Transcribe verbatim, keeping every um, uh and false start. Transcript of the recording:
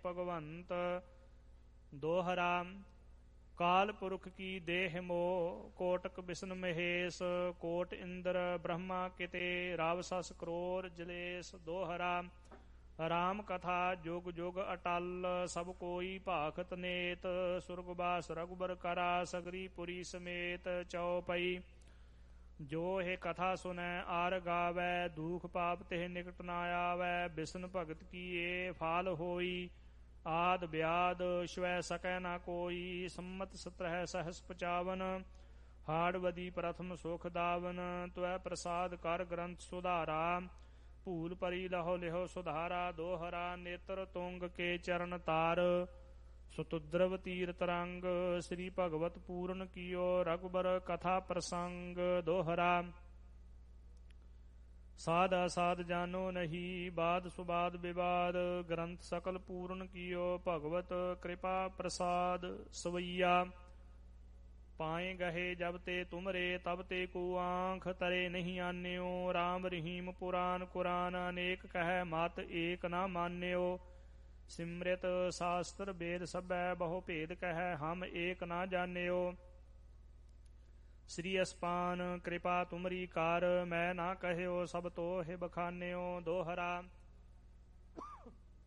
ਭਗਵੰਤ। ਦੋਹਰਾ ਕਾਲ ਪੁਰਖ ਕੀ ਦੇਹ ਮੋਹ, ਕੋਟਕ ਬਿਸ਼ਨ ਮਹੇਸ਼, ਕੋਟ ਇੰਦਰ ਬ੍ਰਹਮਾ ਕਿਤੇ, ਰਾਵਸਸ ਕਰੋਰ ਜਲੇਸ਼। ਦੋਹਰਾ ਰਾਮ ਕਥਾ ਜੁਗ ਜੁਗ ਅਟਲ, ਸਭ ਕੋਈ ਭਾਖਤ ਨੇਤ, ਸੁਰਗਵਾਸ ਰਘੁਬਰ ਕਰਾ, ਸਗਰੀ ਪੁਰੀ ਸਮੇਤ। ਚਉਪਈ ਜੋ ਇਹ ਕਥਾ ਸੁਨੈ ਆਰ ਗਾਵੈ, ਦੂਖ ਪਾਪ ਤਿਹ ਨਿਕਟ ਨਾ ਆਵੈ, ਬਿਸ਼ਨ ਭਗਤ ਕੀ ਏ ਫਾਲ ਹੋਈ, ਆਦ ਬਿਆਦ ਸ਼ਵੈ ਸਕੈ ਨਾ ਕੋਈ। ਸੰਮਤ ਸਤਰਹਿ ਸਹਸ ਪਚਾਵਨ, ਹਾੜਵਦੀ ਪ੍ਰਥਮ ਸੁਖ ਦਾਵਨ, ਤੁਐ ਪ੍ਰਸਾਦ ਕਰ ਗ੍ਰੰਥ ਸੁਧਾਰਾ, ਭੂਲ ਪਰੀ ਲਹੋ ਲਿਹੋ ਸੁਧਾਰਾ। ਦੋਹਰਾ ਨੇਤਰ ਤੁੰਗ ਕੇ ਚਰਨ ਤਾਰ, ਸੁਤੁਦਰਵ ਤੀਰਤ ਰੰਗ, ਸ੍ਰੀ ਭਗਵਤ ਪੂਰਨ ਕੀਓ, ਰਘੁਬਰ ਕਥਾ ਪ੍ਰਸੰਗ। ਦੋਹਰਾ ਸਾਧ ਅਸਾਧ ਜਾਨੋ ਨਹੀਂ, ਬਾਦ ਸੁਬਾਦ ਵਿਵਾਦ, ਗ੍ਰੰਥ ਸਕਲ ਪੂਰਨ ਕੀਓ, ਭਗਵਤ ਕਿਰਪਾ ਪ੍ਰਸਾਦ। ਸਵਈਆ ਪਾਏ ਗਹੇ ਜਬ ਤੇ ਤੁਮਰੇ, ਤਬ ਤੇ ਕੋ ਆਂਖ ਤਰੇ ਨਹੀਂ ਆਨਿਓ, ਰਾਮ ਰਹੀਮ ਪੁਰਾਨ ਕੁਰਾਨ, ਅਨੇਕ ਕਹਿ ਮਤ ਏਕ ਨਾ ਮਾਨਿਓ, ਸਿਮ੍ਰਿਤ ਸ਼ਾਸਤਰ ਵੇਦ ਸਭੈ, ਬਹੁ ਭੇਦ ਕਹਿ ਹਮ ਏਕ ਨਾ ਜਾਣਿਓ। ਸ੍ਰੀ ਅਸਪਾਨ ਕਿਰਪਾ ਤੁਮਰੀ ਕਾਰ, ਮੈਂ ਨਾ ਕਹਿਓ ਸਭ ਤੋਹਿ ਬਖਾਨਿਓ। ਦੋਹਰਾ